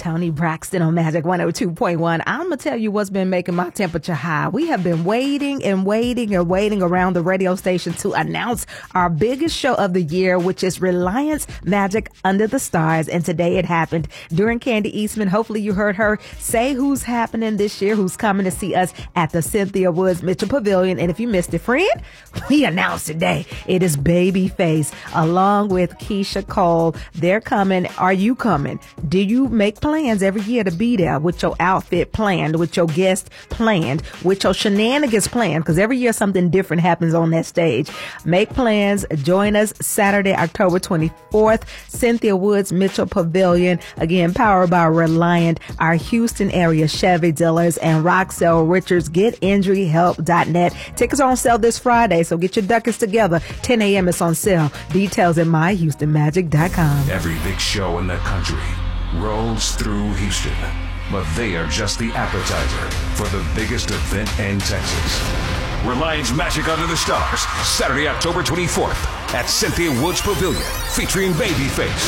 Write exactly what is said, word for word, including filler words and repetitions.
Tony Braxton on Magic one oh two point one. I'm going to tell you what's been making my temperature high. We have been waiting and waiting and waiting around the radio station to announce our biggest show of the year, which is Reliance Magic Under the Stars. And today it happened during Candy Eastman. Hopefully you heard her say who's happening this year, who's coming to see us at the Cynthia Woods Mitchell Pavilion. And if you missed it, friend, we announced today it is Babyface along with Keisha Cole. They're coming. Are you coming? Do you make plans every year to be there with your outfit planned, with your guest planned, with your shenanigans planned? Because every year something different happens on that stage. Make plans. Join us Saturday, October twenty-fourth, Cynthia Woods Mitchell Pavilion. Again, powered by Reliant, our Houston area Chevy dealers, and Roxelle Richards. Get injury help dot net. Tickets are on sale this Friday, so get your ducats together. ten a.m. it's on sale. Details at my houston magic dot com. Every big show in the country rolls through Houston, but they are just the appetizer for the biggest event in Texas. Reliance Magic Under the Stars, Saturday, October twenty-fourth at Cynthia Woods Pavilion, featuring Babyface,